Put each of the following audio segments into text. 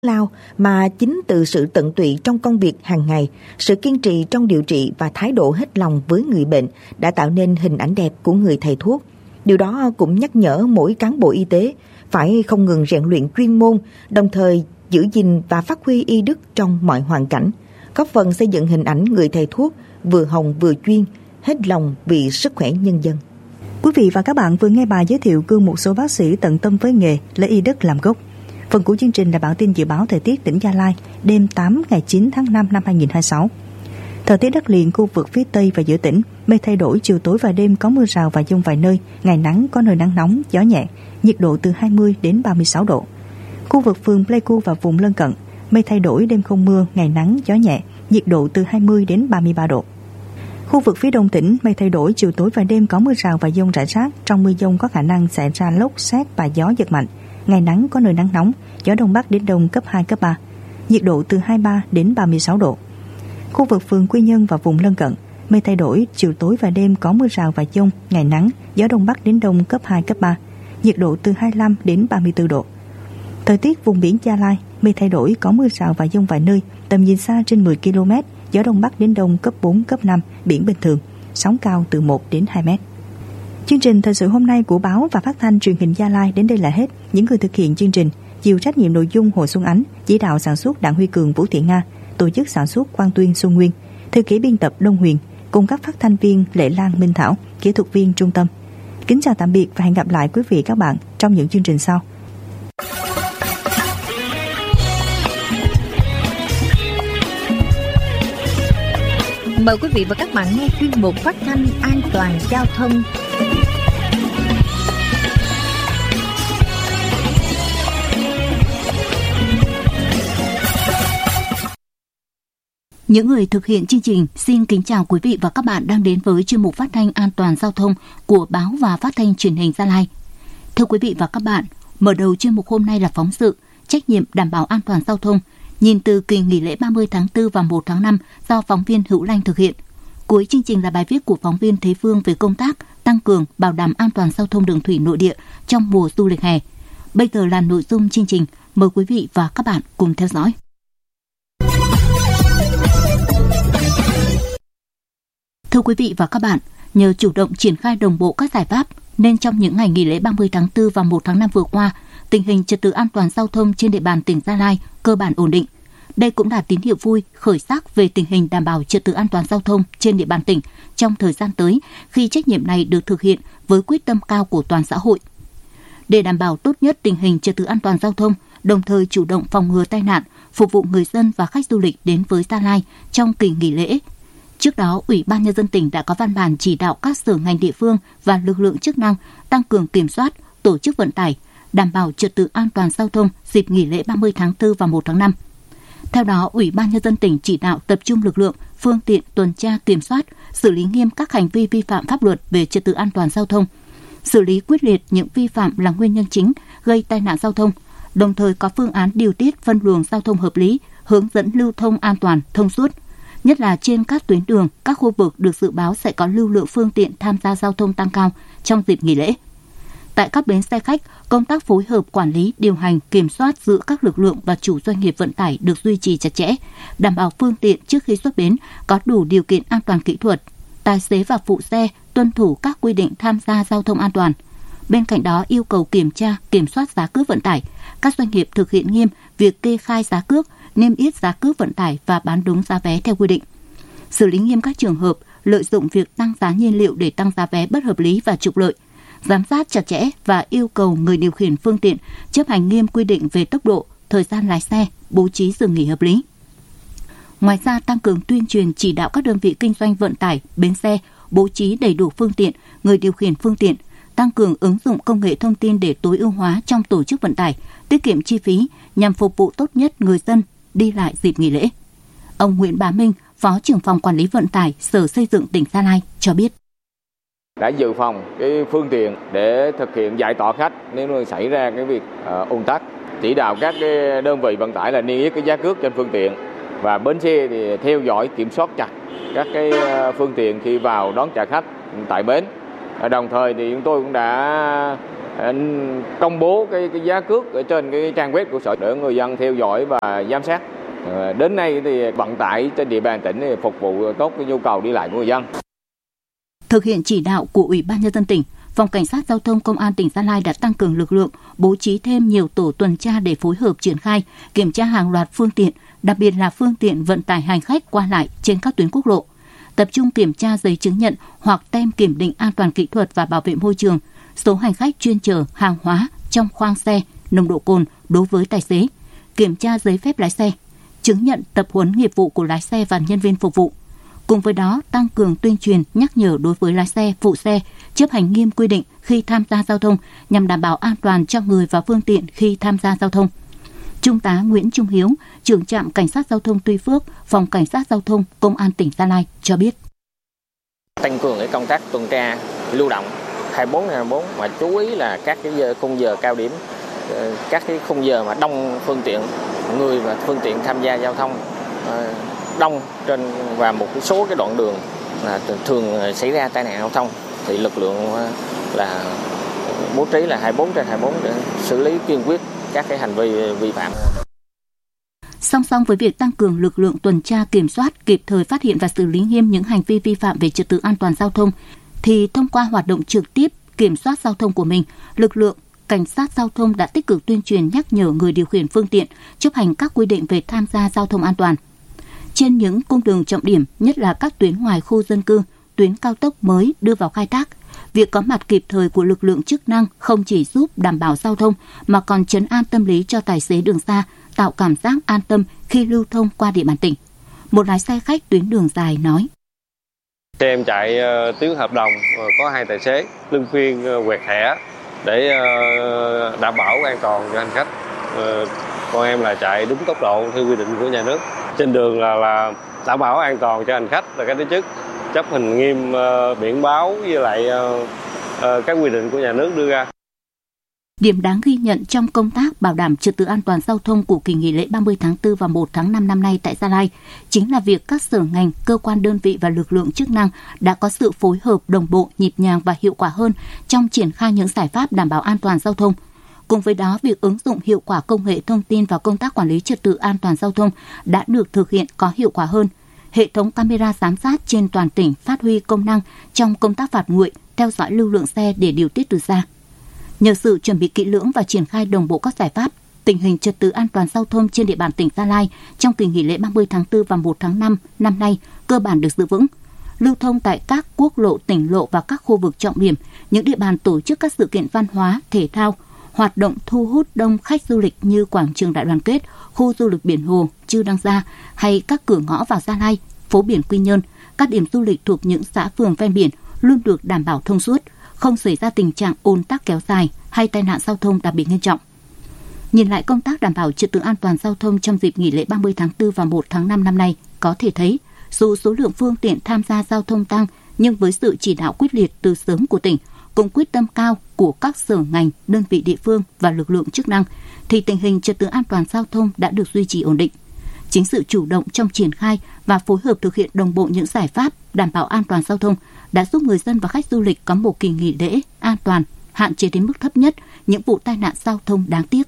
lao mà chính từ sự tận tụy trong công việc hàng ngày, sự kiên trì trong điều trị và thái độ hết lòng với người bệnh đã tạo nên hình ảnh đẹp của người thầy thuốc. Điều đó cũng nhắc nhở mỗi cán bộ y tế phải không ngừng rèn luyện chuyên môn, đồng thời giữ gìn và phát huy y đức trong mọi hoàn cảnh, góp phần xây dựng hình ảnh người thầy thuốc vừa hồng vừa chuyên, hết lòng vì sức khỏe nhân dân. Quý vị và các bạn vừa nghe bài giới thiệu gương một số bác sĩ tận tâm với nghề, lấy y đức làm gốc. Phần của chương trình là bản tin dự báo thời tiết tỉnh Gia Lai đêm 8 ngày 9 tháng 5 năm 2026. Thời tiết đất liền khu vực phía Tây và giữa tỉnh, mây thay đổi, chiều tối và đêm có mưa rào và dông vài nơi, ngày nắng, có nơi nắng nóng, gió nhẹ, nhiệt độ từ 20 đến 36 độ. Khu vực phường Pleiku và vùng lân cận, mây thay đổi, đêm không mưa, ngày nắng, gió nhẹ, nhiệt độ từ 20 đến 33 độ. Khu vực phía đông tỉnh, mây thay đổi, chiều tối và đêm có mưa rào và dông rải rác, trong mưa dông có khả năng xảy ra lốc, sét và gió giật mạnh. Ngày nắng, có nơi nắng nóng, gió đông bắc đến đông cấp 2, cấp 3, nhiệt độ từ 23 đến 36 độ. Khu vực phường Quy Nhơn và vùng lân cận, mây thay đổi, chiều tối và đêm có mưa rào và dông, ngày nắng, gió đông bắc đến đông cấp 2, cấp 3, nhiệt độ từ 25 đến 34 độ. Thời tiết vùng biển Gia Lai, mây thay đổi, có mưa rào và dông vài nơi, tầm nhìn xa trên 10 km, gió đông bắc đến đông cấp 4, cấp 5, biển bình thường, sóng cao từ 1 đến 2 mét. Chương trình thời sự hôm nay của báo và phát thanh truyền hình Gia Lai đến đây là hết. Những người thực hiện chương trình chịu trách nhiệm nội dung Hồ Xuân Ánh, chỉ đạo sản xuất Đặng Huy Cường, Vũ Thị Nga, tổ chức sản xuất Quang Tuyên, Xuân Nguyên, thư ký biên tập Đông Huyền, cùng các phát thanh viên Lệ Lan, Minh Thảo, kỹ thuật viên Trung tâm. Kính chào tạm biệt và hẹn gặp lại quý vị các bạn trong những chương trình sau. Mời quý vị và các bạn nghe chuyên mục phát thanh an toàn giao thông. Những người thực hiện chương trình xin kính chào quý vị và các bạn đang đến với chuyên mục phát thanh an toàn giao thông của báo và phát thanh truyền hình Gia Lai. Thưa quý vị và các bạn, mở đầu chuyên mục hôm nay là phóng sự trách nhiệm đảm bảo an toàn giao thông nhìn từ kỳ nghỉ lễ 30 tháng 4 và 1 tháng 5 do phóng viên Hữu Lanh thực hiện. Cuối chương trình là bài viết của phóng viên Thế Phương về công tác tăng cường bảo đảm an toàn giao thông đường thủy nội địa trong mùa du lịch hè. Bây giờ là nội dung chương trình, mời quý vị và các bạn cùng theo dõi. Thưa quý vị và các bạn, nhờ chủ động triển khai đồng bộ các giải pháp nên trong những ngày nghỉ lễ 30 tháng 4 và 1 tháng 5 vừa qua, tình hình trật tự an toàn giao thông trên địa bàn tỉnh Gia Lai cơ bản ổn định. Đây cũng là tín hiệu vui, khởi sắc về tình hình đảm bảo trật tự an toàn giao thông trên địa bàn tỉnh trong thời gian tới khi trách nhiệm này được thực hiện với quyết tâm cao của toàn xã hội. Để đảm bảo tốt nhất tình hình trật tự an toàn giao thông, đồng thời chủ động phòng ngừa tai nạn, phục vụ người dân và khách du lịch đến với Gia Lai trong kỳ nghỉ lễ. Trước đó, Ủy ban Nhân dân tỉnh đã có văn bản chỉ đạo các sở ngành địa phương và lực lượng chức năng tăng cường kiểm soát, tổ chức vận tải, đảm bảo trật tự an toàn giao thông dịp nghỉ lễ 30 tháng 4 và 1 tháng 5. Theo đó, Ủy ban Nhân dân tỉnh chỉ đạo tập trung lực lượng, phương tiện tuần tra kiểm soát, xử lý nghiêm các hành vi vi phạm pháp luật về trật tự an toàn giao thông, xử lý quyết liệt những vi phạm là nguyên nhân chính gây tai nạn giao thông, đồng thời có phương án điều tiết phân luồng giao thông hợp lý, hướng dẫn lưu thông an toàn, thông suốt. Nhất là trên các tuyến đường, các khu vực được dự báo sẽ có lưu lượng phương tiện tham gia giao thông tăng cao trong dịp nghỉ lễ. Tại các bến xe khách, công tác phối hợp quản lý, điều hành, kiểm soát giữa các lực lượng và chủ doanh nghiệp vận tải được duy trì chặt chẽ, đảm bảo phương tiện trước khi xuất bến có đủ điều kiện an toàn kỹ thuật, tài xế và phụ xe tuân thủ các quy định tham gia giao thông an toàn. Bên cạnh đó, yêu cầu kiểm tra, kiểm soát giá cước vận tải, các doanh nghiệp thực hiện nghiêm việc kê khai giá cước, niêm yết giá cước vận tải và bán đúng giá vé theo quy định. Xử lý nghiêm các trường hợp lợi dụng việc tăng giá nhiên liệu để tăng giá vé bất hợp lý và trục lợi. Giám sát chặt chẽ và yêu cầu người điều khiển phương tiện chấp hành nghiêm quy định về tốc độ, thời gian lái xe, bố trí dừng nghỉ hợp lý. Ngoài ra, tăng cường tuyên truyền chỉ đạo các đơn vị kinh doanh vận tải, bến xe bố trí đầy đủ phương tiện, người điều khiển phương tiện, tăng cường ứng dụng công nghệ thông tin để tối ưu hóa trong tổ chức vận tải, tiết kiệm chi phí nhằm phục vụ tốt nhất người dân đi lại dịp nghỉ lễ. Ông Nguyễn Bá Minh, Phó trưởng phòng quản lý vận tải Sở Xây dựng tỉnh Gia Lai cho biết. Đã dự phòng cái phương tiện để thực hiện giải tỏa khách nếu mà xảy ra cái việc ùn tắc, chỉ đạo các cái đơn vị vận tải là niêm yết cái giá cước trên phương tiện và bến xe thì theo dõi kiểm soát chặt các cái phương tiện khi vào đón trả khách tại bến. Đồng thời thì chúng tôi cũng đã công bố cái giá cước ở trên cái trang web của sở để người dân theo dõi và giám sát. Đến nay thì vận tải trên địa bàn tỉnh thì phục vụ tốt cái nhu cầu đi lại của người dân. Thực hiện chỉ đạo của Ủy ban Nhân dân tỉnh, Phòng Cảnh sát Giao thông Công an tỉnh Gia Lai đã tăng cường lực lượng, bố trí thêm nhiều tổ tuần tra để phối hợp triển khai, kiểm tra hàng loạt phương tiện, đặc biệt là phương tiện vận tải hành khách qua lại trên các tuyến quốc lộ. Tập trung kiểm tra giấy chứng nhận hoặc tem kiểm định an toàn kỹ thuật và bảo vệ môi trường, số hành khách chuyên chở hàng hóa trong khoang xe, nồng độ cồn đối với tài xế, kiểm tra giấy phép lái xe, chứng nhận tập huấn nghiệp vụ của lái xe và nhân viên phục vụ. Cùng với đó, tăng cường tuyên truyền, nhắc nhở đối với lái xe, phụ xe, chấp hành nghiêm quy định khi tham gia giao thông nhằm đảm bảo an toàn cho người và phương tiện khi tham gia giao thông. Trung tá Nguyễn Trung Hiếu, trưởng trạm Cảnh sát Giao thông Tuy Phước, Phòng Cảnh sát Giao thông Công an tỉnh Gia Lai cho biết. Tăng cường cái công tác tuần tra lưu động 24/24 mà chú ý là các cái khung giờ cao điểm, các cái khung giờ mà đông phương tiện, người và phương tiện tham gia giao thông đông trên và một số cái đoạn đường là thường xảy ra tai nạn giao thông thì lực lượng là bố trí là 24/24 để xử lý kiên quyết các cái hành vi vi phạm. Song song với việc tăng cường lực lượng tuần tra kiểm soát, kịp thời phát hiện và xử lý nghiêm những hành vi vi phạm về trật tự an toàn giao thông, thì thông qua hoạt động trực tiếp kiểm soát giao thông của mình, lực lượng Cảnh sát Giao thông đã tích cực tuyên truyền nhắc nhở người điều khiển phương tiện chấp hành các quy định về tham gia giao thông an toàn. Trên những cung đường trọng điểm, nhất là các tuyến ngoài khu dân cư, tuyến cao tốc mới đưa vào khai thác, việc có mặt kịp thời của lực lượng chức năng không chỉ giúp đảm bảo giao thông mà còn trấn an tâm lý cho tài xế đường xa, tạo cảm giác an tâm khi lưu thông qua địa bàn tỉnh. Một lái xe khách tuyến đường dài nói: Xe em chạy tuyến hợp đồng, có 2 tài xế luân phiên quẹt thẻ để đảm bảo an toàn cho hành khách. Còn em là chạy đúng tốc độ theo quy định của nhà nước. Trên đường là đảm bảo an toàn cho hành khách là cái thứ nhất, chấp hành nghiêm biển báo với lại các quy định của nhà nước đưa ra. Điểm đáng ghi nhận trong công tác bảo đảm trật tự an toàn giao thông của kỳ nghỉ lễ 30 tháng 4 và 1 tháng 5 năm nay tại Gia Lai chính là việc các sở ngành, cơ quan đơn vị và lực lượng chức năng đã có sự phối hợp đồng bộ, nhịp nhàng và hiệu quả hơn trong triển khai những giải pháp đảm bảo an toàn giao thông. Cùng với đó, việc ứng dụng hiệu quả công nghệ thông tin vào công tác quản lý trật tự an toàn giao thông đã được thực hiện có hiệu quả hơn. Hệ thống camera giám sát trên toàn tỉnh phát huy công năng trong công tác phạt nguội, theo dõi lưu lượng xe để điều tiết từ xa. Nhờ sự chuẩn bị kỹ lưỡng và triển khai đồng bộ các giải pháp, tình hình trật tự an toàn giao thông trên địa bàn tỉnh Gia Lai trong kỳ nghỉ lễ 30 tháng 4 và 1 tháng 5 năm nay cơ bản được giữ vững. Lưu thông tại các quốc lộ, tỉnh lộ và các khu vực trọng điểm, những địa bàn tổ chức các sự kiện văn hóa, thể thao, hoạt động thu hút đông khách du lịch như quảng trường Đại Đoàn Kết, khu du lịch Biển Hồ, Chư Đăng Gia hay các cửa ngõ vào Gia Lai, phố biển Quy Nhơn, các điểm du lịch thuộc những xã phường ven biển luôn được đảm bảo thông suốt, không xảy ra tình trạng ùn tắc kéo dài hay tai nạn giao thông đặc biệt nghiêm trọng. Nhìn lại công tác đảm bảo trật tự an toàn giao thông trong dịp nghỉ lễ 30 tháng 4 và 1 tháng 5 năm nay, có thể thấy dù số lượng phương tiện tham gia giao thông tăng, nhưng với sự chỉ đạo quyết liệt từ sớm của tỉnh, cùng quyết tâm cao của các sở ngành, đơn vị địa phương và lực lượng chức năng, thì tình hình trật tự an toàn giao thông đã được duy trì ổn định. Chính sự chủ động trong triển khai và phối hợp thực hiện đồng bộ những giải pháp đảm bảo an toàn giao thông đã giúp người dân và khách du lịch có một kỳ nghỉ lễ an toàn, hạn chế đến mức thấp nhất những vụ tai nạn giao thông đáng tiếc.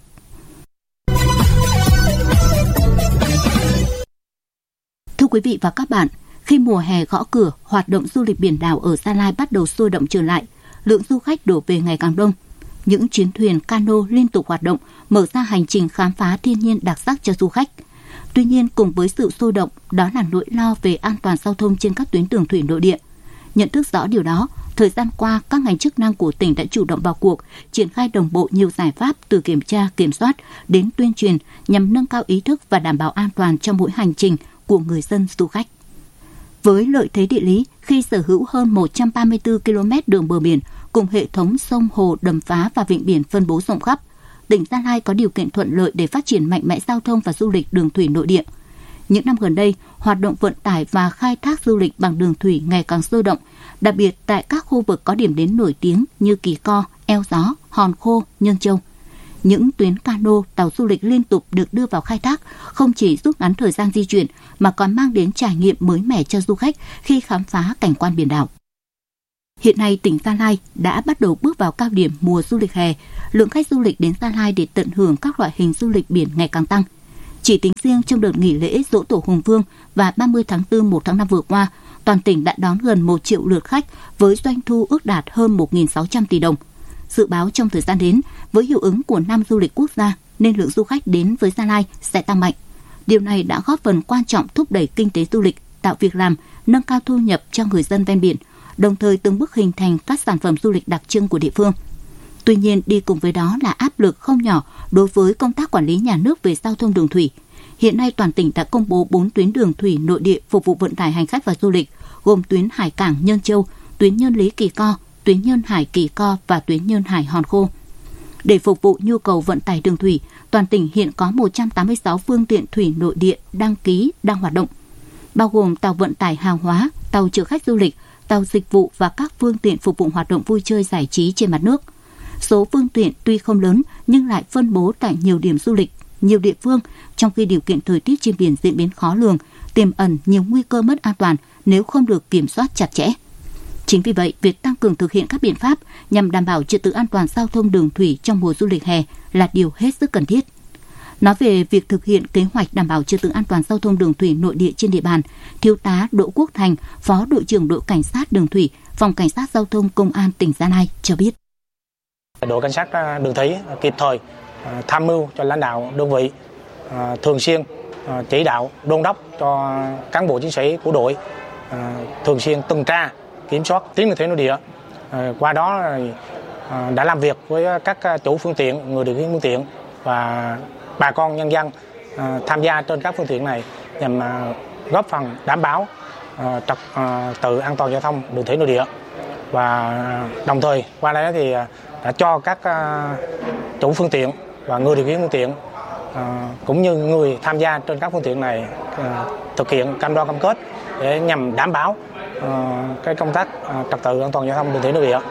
Thưa quý vị và các bạn, khi mùa hè gõ cửa, hoạt động du lịch biển đảo ở Gia Lai bắt đầu sôi động trở lại, lượng du khách đổ về ngày càng đông. Những chuyến thuyền cano liên tục hoạt động, mở ra hành trình khám phá thiên nhiên đặc sắc cho du khách. Tuy nhiên, cùng với sự sôi động, đó là nỗi lo về an toàn giao thông trên các tuyến đường thủy nội địa. Nhận thức rõ điều đó, thời gian qua, các ngành chức năng của tỉnh đã chủ động vào cuộc, triển khai đồng bộ nhiều giải pháp từ kiểm tra, kiểm soát đến tuyên truyền nhằm nâng cao ý thức và đảm bảo an toàn cho mỗi hành trình của người dân du khách. Với lợi thế địa lý, khi sở hữu hơn 134 km đường bờ biển cùng hệ thống sông, hồ, đầm phá và vịnh biển phân bố rộng khắp, tỉnh Gia Lai có điều kiện thuận lợi để phát triển mạnh mẽ giao thông và du lịch đường thủy nội địa. Những năm gần đây, hoạt động vận tải và khai thác du lịch bằng đường thủy ngày càng sôi động, đặc biệt tại các khu vực có điểm đến nổi tiếng như Kỳ Co, Eo Gió, Hòn Khô, Nhơn Châu. Những tuyến cano, tàu du lịch liên tục được đưa vào khai thác không chỉ rút ngắn thời gian di chuyển mà còn mang đến trải nghiệm mới mẻ cho du khách khi khám phá cảnh quan biển đảo. Hiện nay, tỉnh Gia Lai đã bắt đầu bước vào cao điểm mùa du lịch hè. Lượng khách du lịch đến Gia Lai để tận hưởng các loại hình du lịch biển ngày càng tăng. Chỉ tính riêng trong đợt nghỉ lễ Giỗ Tổ Hùng Vương và 30 tháng 4, 1 tháng 5 vừa qua, toàn tỉnh đã đón gần 1 triệu lượt khách với doanh thu ước đạt hơn 1.600 tỷ đồng. Dự báo trong thời gian đến, với hiệu ứng của năm du lịch quốc gia, nên lượng du khách đến với Gia Lai sẽ tăng mạnh. Điều này đã góp phần quan trọng thúc đẩy kinh tế du lịch, tạo việc làm, nâng cao thu nhập cho người dân ven biển, đồng thời từng bước hình thành các sản phẩm du lịch đặc trưng của địa phương. Tuy nhiên, đi cùng với đó là áp lực không nhỏ đối với công tác quản lý nhà nước về giao thông đường thủy. Hiện nay, toàn tỉnh đã công bố 4 tuyến đường thủy nội địa phục vụ vận tải hành khách và du lịch, gồm tuyến Hải Cảng Nhân Châu, tuyến Nhân Lý Kỳ Co, tuyến Nhân Hải Kỳ Co và tuyến Nhân Hải Hòn Khô. Để phục vụ nhu cầu vận tải đường thủy, toàn tỉnh hiện có 186 phương tiện thủy nội địa đăng ký đang hoạt động, bao gồm tàu vận tải hàng hóa, tàu chở khách du lịch, tàu dịch vụ và các phương tiện phục vụ hoạt động vui chơi giải trí trên mặt nước. Số phương tiện tuy không lớn nhưng lại phân bố tại nhiều điểm du lịch, nhiều địa phương, trong khi điều kiện thời tiết trên biển diễn biến khó lường, tiềm ẩn nhiều nguy cơ mất an toàn nếu không được kiểm soát chặt chẽ. Chính vì vậy, việc tăng cường thực hiện các biện pháp nhằm đảm bảo trật tự an toàn giao thông đường thủy trong mùa du lịch hè là điều hết sức cần thiết. Nói về việc thực hiện kế hoạch đảm bảo trật tự an toàn giao thông đường thủy nội địa trên địa bàn, Thiếu tá Đỗ Quốc Thành, Phó đội trưởng đội cảnh sát đường thủy, Phòng Cảnh sát Giao thông Công an tỉnh Gia Lai cho biết. Đội cảnh sát đường thủy kịp thời tham mưu cho lãnh đạo đơn vị, thường xuyên chỉ đạo đôn đốc cho cán bộ chiến sĩ của đội thường xuyên tuần tra kiểm soát tuyến đường thủy nội địa. Qua đó đã làm việc với các chủ phương tiện, người điều khiển phương tiện và bà con nhân dân tham gia trên các phương tiện này nhằm góp phần đảm bảo trật tự an toàn giao thông đường thủy nội địa. Và đồng thời qua đây thì đã cho các chủ phương tiện và người điều khiển phương tiện cũng như người tham gia trên các phương tiện này thực hiện cam đoan cam kết để nhằm đảm bảo cái công tác trật tự an toàn giao thông đường thủy nội địa.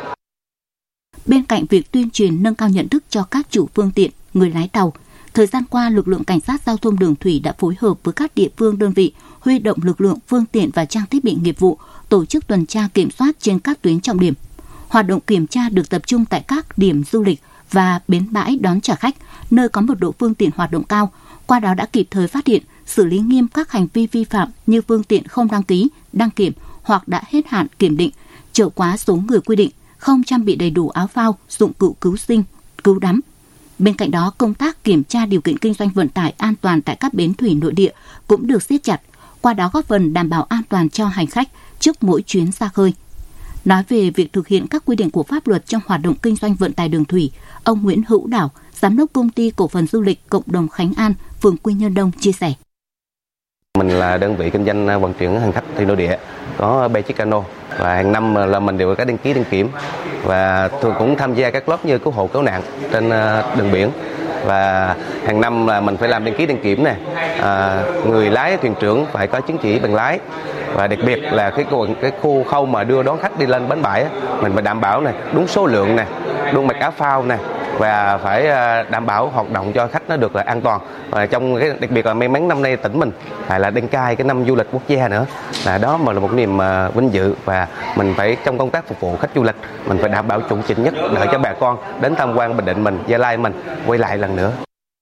Bên cạnh việc tuyên truyền nâng cao nhận thức cho các chủ phương tiện, người lái tàu, thời gian qua lực lượng cảnh sát giao thông đường thủy đã phối hợp với các địa phương đơn vị huy động lực lượng, phương tiện và trang thiết bị nghiệp vụ tổ chức tuần tra kiểm soát trên các tuyến trọng điểm. Hoạt động kiểm tra được tập trung tại các điểm du lịch và bến bãi đón trả khách, nơi có mật độ phương tiện hoạt động cao. Qua đó đã kịp thời phát hiện, xử lý nghiêm các hành vi vi phạm như phương tiện không đăng ký, đăng kiểm hoặc đã hết hạn kiểm định, chở quá số người quy định, không trang bị đầy đủ áo phao, dụng cụ cứu sinh, cứu đắm. Bên cạnh đó, công tác kiểm tra điều kiện kinh doanh vận tải an toàn tại các bến thủy nội địa cũng được siết chặt, qua đó góp phần đảm bảo an toàn cho hành khách trước mỗi chuyến ra khơi. Nói về việc thực hiện các quy định của pháp luật trong hoạt động kinh doanh vận tải đường thủy, ông Nguyễn Hữu Đảo, Giám đốc Công ty Cổ phần Du lịch Cộng đồng Khánh An, phường Quy Nhơn Đông chia sẻ. Mình là đơn vị kinh doanh vận chuyển hành khách thủy nội địa, có 3 chiếc cano và hàng năm là mình đều có đăng ký đăng kiểm và thường cũng tham gia các lớp như cứu hộ cứu nạn trên đường biển. Và hàng năm là mình phải làm đăng ký đăng kiểm này, người lái thuyền trưởng phải có chứng chỉ bằng lái, và đặc biệt là cái khu khâu mà đưa đón khách đi lên bến bãi mình phải đảm bảo này đúng số lượng này, đúng mặc áo phao này, và phải đảm bảo hoạt động cho khách nó được là an toàn. Và trong cái đặc biệt là may mắn năm nay tỉnh mình phải là đăng cai cái năm du lịch quốc gia nữa, là đó mà là một niềm vinh dự, và mình phải trong công tác phục vụ khách du lịch mình phải đảm bảo chuẩn chỉnh nhất để cho bà con đến tham quan Bình Định mình, Gia Lai mình quay lại lần nữa.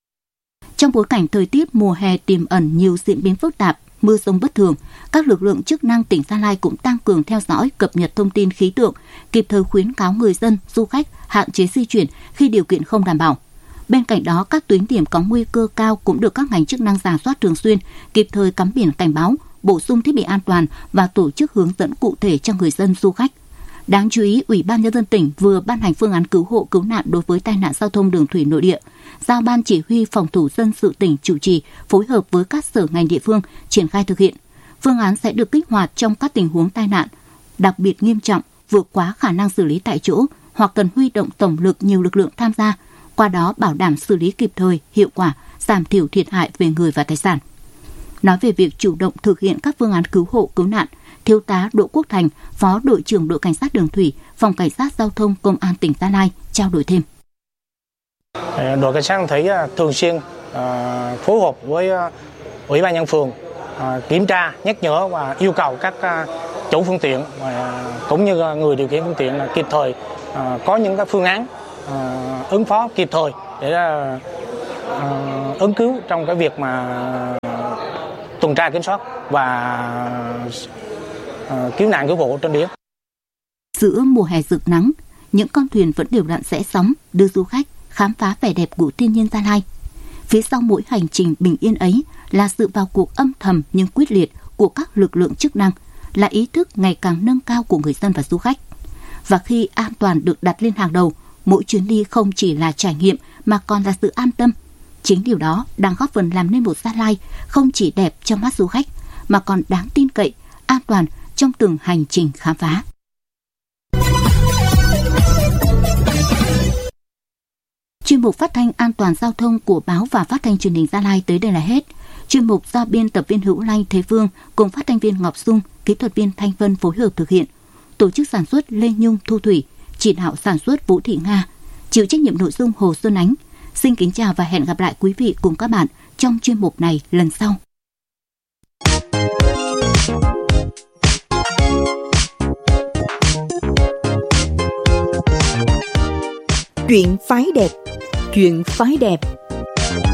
Trong bối cảnh thời tiết mùa hè tiềm ẩn nhiều diễn biến phức tạp, mưa giông bất thường, các lực lượng chức năng tỉnh Gia Lai cũng tăng cường theo dõi, cập nhật thông tin khí tượng, kịp thời khuyến cáo người dân, du khách hạn chế di chuyển khi điều kiện không đảm bảo. Bên cạnh đó, các tuyến điểm có nguy cơ cao cũng được các ngành chức năng rà soát thường xuyên, kịp thời cắm biển cảnh báo, bổ sung thiết bị an toàn và tổ chức hướng dẫn cụ thể cho người dân, du khách. Đáng chú ý, Ủy ban Nhân dân tỉnh vừa ban hành phương án cứu hộ cứu nạn đối với tai nạn giao thông đường thủy nội địa, giao Ban Chỉ huy Phòng thủ dân sự tỉnh chủ trì, phối hợp với các sở ngành địa phương triển khai thực hiện. Phương án sẽ được kích hoạt trong các tình huống tai nạn đặc biệt nghiêm trọng, vượt quá khả năng xử lý tại chỗ hoặc cần huy động tổng lực nhiều lực lượng tham gia, qua đó bảo đảm xử lý kịp thời, hiệu quả, giảm thiểu thiệt hại về người và tài sản. Nói về việc chủ động thực hiện các phương án cứu hộ cứu nạn, Thiếu tá Đỗ Quốc Thành, Phó đội trưởng đội cảnh sát đường thủy, Phòng Cảnh sát Giao thông Công an tỉnh Gia Lai trao đổi thêm. Đội cảnh sát đường thủy thường xuyên phối hợp với Ủy ban nhân phường kiểm tra, nhắc nhở và yêu cầu các chủ phương tiện cũng như người điều khiển phương tiện là kịp thời có những cái phương án ứng phó kịp thời để ứng cứu trong cái việc mà tuần tra kiểm soát và cứu nạn cứu hộ trên biển. Giữa mùa hè rực nắng, những con thuyền vẫn đều đặn rẽ sóng đưa du khách khám phá vẻ đẹp của thiên nhiên Gia Lai. Phía sau mỗi hành trình bình yên ấy là sự vào cuộc âm thầm nhưng quyết liệt của các lực lượng chức năng, là ý thức ngày càng nâng cao của người dân và du khách. Và khi an toàn được đặt lên hàng đầu, mỗi chuyến đi không chỉ là trải nghiệm mà còn là sự an tâm. Chính điều đó đang góp phần làm nên một Gia Lai không chỉ đẹp trong mắt du khách mà còn đáng tin cậy, an toàn trong từng hành trình khám phá. Chuyên mục phát thanh an toàn giao thông của báo và phát thanh truyền hình Gia Lai tới đây là hết. Chuyên mục do biên tập viên Hữu Lanh, Thế Vương cùng phát thanh viên Ngọc Dung, kỹ thuật viên Thanh Vân phối hợp thực hiện. Tổ chức sản xuất Lê Nhung, Thu Thủy, chỉ đạo sản xuất Vũ Thị Nga, chịu trách nhiệm nội dung Hồ Xuân Ánh. Xin kính chào và hẹn gặp lại quý vị cùng các bạn trong chuyên mục này lần sau. Chuyện phái đẹp. Chuyện phái đẹp.